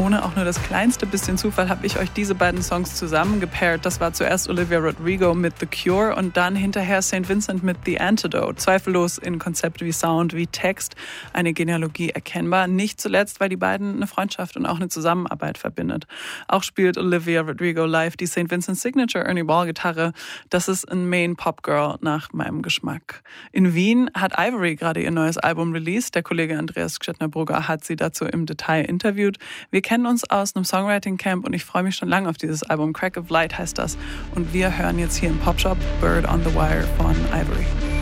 ohne auch nur das kleinste bisschen Zufall habe ich euch diese beiden Songs zusammengepaart. Das war zuerst Olivia Rodrigo mit The Cure und dann hinterher St. Vincent mit The Antidote. Zweifellos in Konzept wie Sound, wie Text eine Genealogie erkennbar. Nicht zuletzt, weil die beiden eine Freundschaft und auch eine Zusammenarbeit verbindet. Auch spielt Olivia Rodrigo live die St. Vincent Signature Ernie Ball Gitarre. Das ist ein Main Pop Girl nach meinem Geschmack. In Wien hat Ivory gerade ihr neues Album released. Der Kollege Andreas Gschettner-Brugger hat sie dazu im Detail interviewt. Wir kennen uns aus einem Songwriting-Camp und ich freue mich schon lange auf dieses Album. Crack of Light heißt das. Und wir hören jetzt hier im Popshop Bird on the Wire von Ivory.